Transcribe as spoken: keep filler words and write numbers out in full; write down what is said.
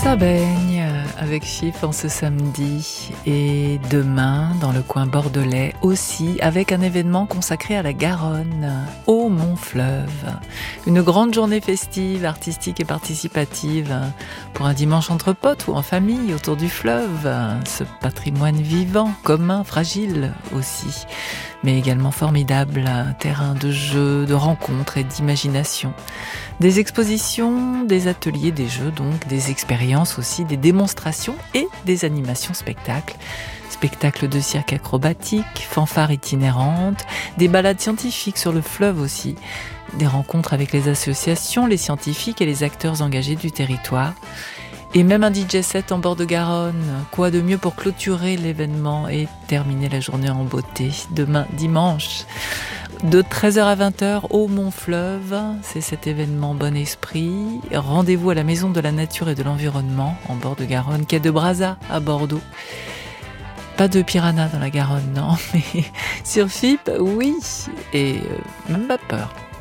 Ça baigne avec Chypre en ce samedi et demain dans le coin bordelais aussi avec un événement consacré à la Garonne, au Mont-Fleuve. Une grande journée festive, artistique et participative pour un dimanche entre potes ou en famille autour du fleuve. Ce patrimoine vivant, commun, fragile aussi, mais également formidable, un terrain de jeu, de rencontres et d'imagination. Des expositions, des ateliers, des jeux, donc des expériences aussi, des démonstrations et des animations spectacles. Spectacles de cirque acrobatique, fanfares itinérantes, des balades scientifiques sur le fleuve aussi, des rencontres avec les associations, les scientifiques et les acteurs engagés du territoire. Et même un D J set en bord de Garonne. Quoi de mieux pour clôturer l'événement et terminer la journée en beauté. Demain, dimanche, de treize heures à vingt heures au Mont-Fleuve. C'est cet événement Bon Esprit. Rendez-vous à la Maison de la Nature et de l'Environnement en bord de Garonne, quai de Brazza à Bordeaux. Pas de piranha dans la Garonne, non, mais sur F I P, oui. Et euh, même pas peur.